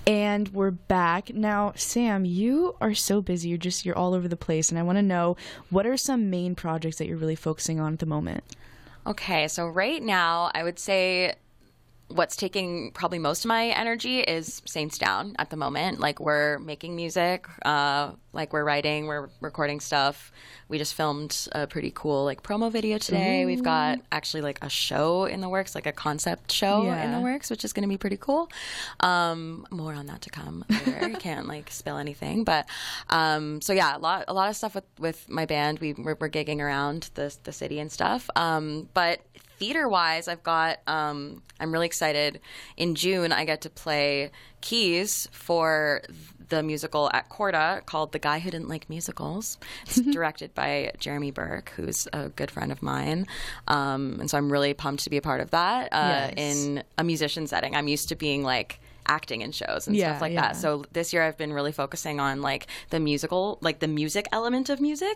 And we're back. Now, Sam, you are so busy. You're all over the place. And I want to know, what are some main projects that you're really focusing on at the moment? Okay, so right now, I would say what's taking probably most of my energy is Saints Down at the moment. Like, we're making music, like we're writing, we're recording stuff. We just filmed a pretty cool like promo video today. Ooh. We've got actually like a show in the works, like a concept show in the works, which is going to be pretty cool. More on that to come later. I can't like spill anything, but so yeah, a lot of stuff with my band. We're gigging around the city and stuff. But theater-wise, I've got, I'm really excited. In June, I get to play keys for the musical at Corda called The Guy Who Didn't Like Musicals. It's directed by Jeremy Burke, who's a good friend of mine. And so I'm really pumped to be a part of that in a musician setting. I'm used to being like acting in shows and stuff like that. So this year I've been really focusing on like the musical, like the music element of musicals.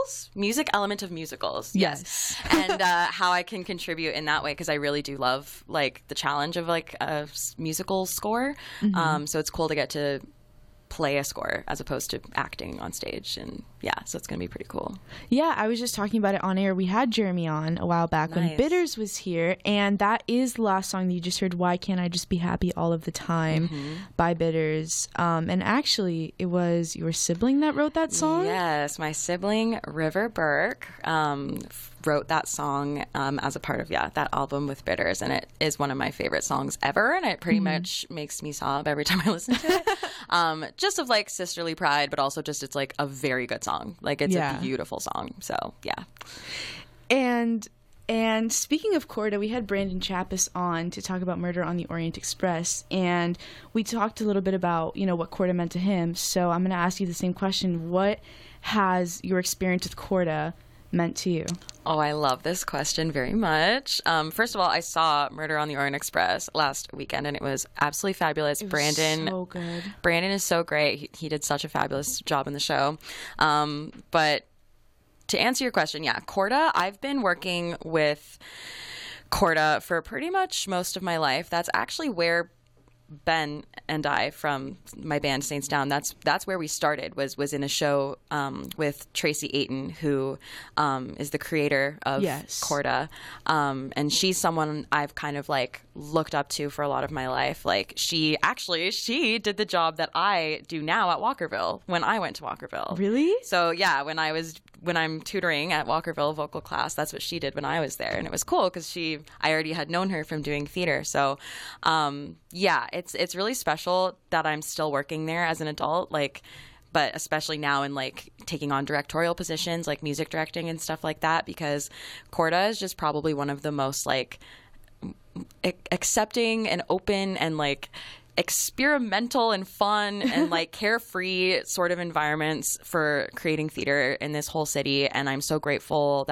Yes. And how I can contribute in that way, because I really do love like the challenge of like a musical score. So it's cool to get to play a score as opposed to acting on stage, and so it's gonna be pretty cool. I was just talking about it on air. We had Jeremy on a while back when Bitters was here, and that is the last song that you just heard, Why Can't I Just Be Happy All of the Time by Bitters. And actually it was your sibling that wrote that song. Yes, my sibling River Burke wrote that song as a part of that album with Bitters, and it is one of my favorite songs ever, and it pretty much makes me sob every time I listen to it. Just of like sisterly pride, but also just it's like a very good song. Like it's a beautiful song. So And speaking of Corda, we had Brandon Chappis on to talk about Murder on the Orient Express, and we talked a little bit about, what Corda meant to him. So I'm going to ask you the same question. What has your experience with Corda meant to you? Oh, I love this question very much. First of all, I saw Murder on the Orient Express last weekend, and it was absolutely fabulous. Brandon, so good. Brandon is so great. He did such a fabulous job in the show. But to answer your question, Corda, I've been working with Corda for pretty much most of my life. That's actually where Ben and I from my band Saints Down, that's where we started, was in a show with Tracy Ayton, who is the creator of Corda, and she's someone I've kind of like looked up to for a lot of my life. Like she did the job that I do now at Walkerville when I went to Walkerville. Really? So when I'm tutoring at Walkerville vocal class, that's what she did when I was there, and it was cool because I already had known her from doing theater. So it's really special that I'm still working there as an adult, like, but especially now in like taking on directorial positions like music directing and stuff like that, because Corda is just probably one of the most like accepting and open and like experimental and fun and like carefree sort of environments for creating theater in this whole city, and I'm so grateful that